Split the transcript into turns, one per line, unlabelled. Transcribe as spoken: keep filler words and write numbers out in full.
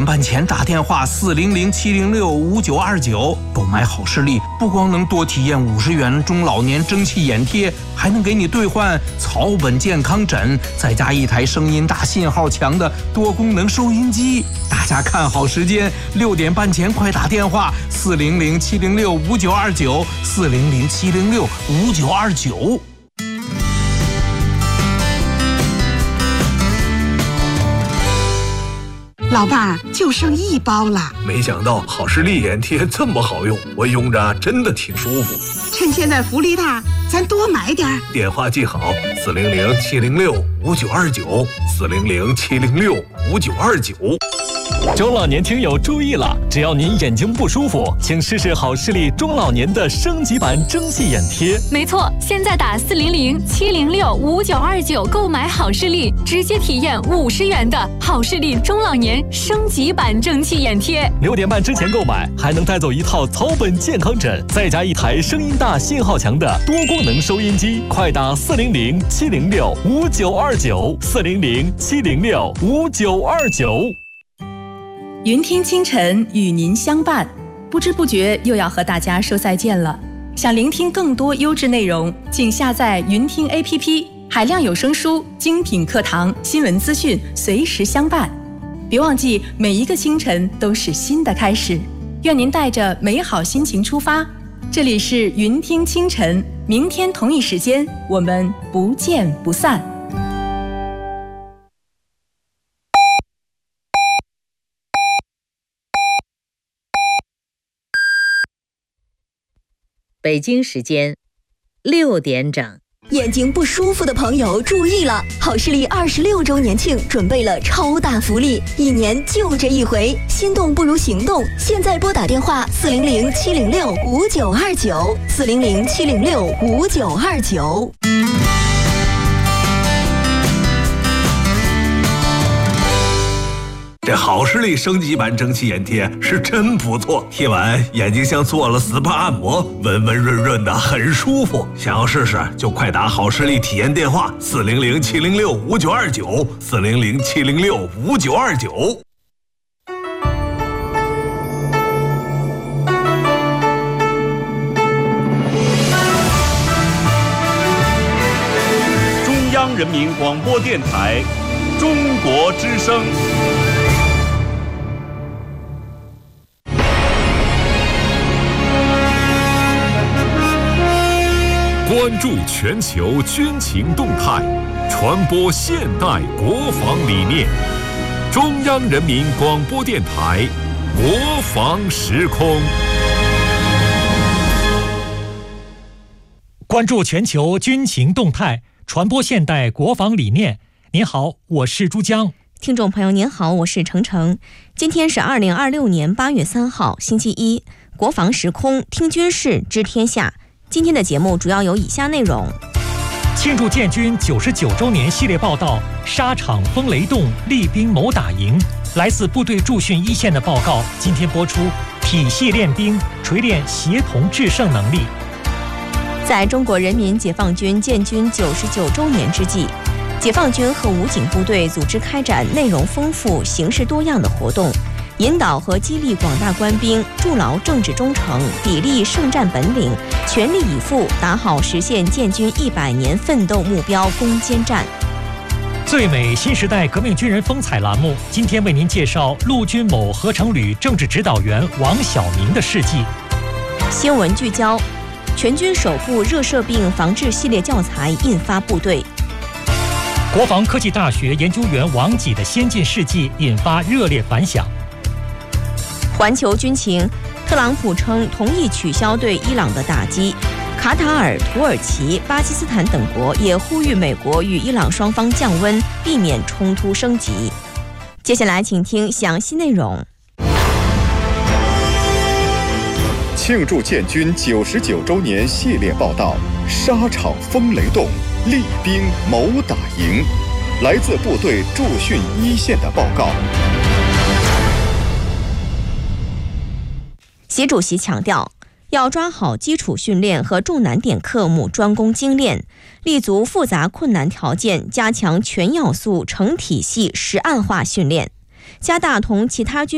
半前打电话四零零七零六五九二九购买好视力，不光能多体验五十元中老年蒸汽眼贴，还能给你兑换草本健康枕，再加一台声音大、信号强的多功能收音机。大家看好时间，六点半前快打电话四零零七零六五九二九四零零七零六五九二九。
老伴儿，就剩一包了。
没想到好视力眼贴这么好用，我用着真的挺舒服。
趁现在福利大，咱多买点儿。
电话记好：四零零七零六五九二九，四零零七零六五九二九。
中老年听友注意了，只要您眼睛不舒服，请试试好视力中老年的升级版蒸汽眼贴。
没错，现在打四零零七零六五九二九购买好视力，直接体验五十元的好视力中老年升级版蒸汽眼贴。
六点半之前购买，还能带走一套草本健康枕，再加一台声音大、信号强的多功能收音机。快打四零零七零六五九二九，四零零七零六五九二九。
云听清晨与您相伴，不知不觉又要和大家说再见了。想聆听更多优质内容，请下载云听 A P P， 海量有声书、精品课堂、新闻资讯随时相伴。别忘记，每一个清晨都是新的开始。愿您带着美好心情出发。这里是云听清晨，明天同一时间我们不见不散。
北京时间六点整。
眼睛不舒服的朋友注意了，好视力二十六周年庆准备了超大福利，一年就这一回，心动不如行动。现在拨打电话四零零七零六五九二九，四零零七零六五九二九。
这好视力升级版蒸汽眼贴是真不错，贴完眼睛像做了 S P A 按摩，温温润润的，很舒服。想要试试就快打好视力体验电话四零零七零六五九二九，四零零七零六五九二九。
中央人民广播电台中国之声。
关注全球军情动态，传播现代国防理念。中央人民广播电台国防时空。
关注全球军情动态，传播现代国防理念。您好，我是珠江。
听众朋友您好，我是程程。今天是二零二六年八月三号，星期一。国防时空，听军事，知天下。今天的节目主要有以下内容：
庆祝建军九十九周年系列报道，沙场风雷动，厉兵谋打赢。来自部队驻训一线的报告，今天播出。体系练兵，锤炼协同制胜能力。
在中国人民解放军建军九十九周年之际，解放军和武警部队组织开展内容丰富、形式多样的活动，引导和激励广大官兵筑牢政治忠诚，砥砺圣战本领，全力以赴打好实现建军一百年奋斗目标攻坚战。
最美新时代革命军人风采栏目，今天为您介绍陆军某合成旅政治指导员王晓明的事迹。
新闻聚焦：全军首部热射病防治系列教材印发部队。
国防科技大学研究员王己的先进事迹引发热烈反响。
环球军情，特朗普称同意取消对伊朗的打击。卡塔尔、土耳其、巴基斯坦等国也呼吁美国与伊朗双方降温，避免冲突升级。接下来请听详细内容。
庆祝建军九十九周年系列报道，沙场风雷动，厉兵谋打赢。来自部队驻训一线的报告。
习主席强调，要抓好基础训练和重难点科目专攻精练，立足复杂困难条件，加强全要素成体系实案化训练，加大同其他军